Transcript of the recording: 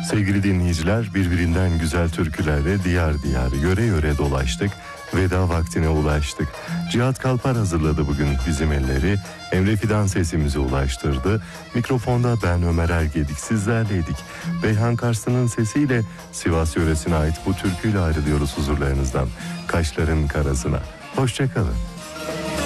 Sevgili dinleyiciler, birbirinden güzel türkülerle diyar diyar, yöre yöre dolaştık. Veda vaktine ulaştık. Cihat Kalpar hazırladı bugün bizim elleri. Emre Fidan sesimizi ulaştırdı. Mikrofonda ben Ömer Ergedik sizlerleydik. Beyhan Karslı'nın sesiyle Sivas yöresine ait bu türküyle ayrılıyoruz huzurlarınızdan. Kaşların karasına. Hoşça kalın.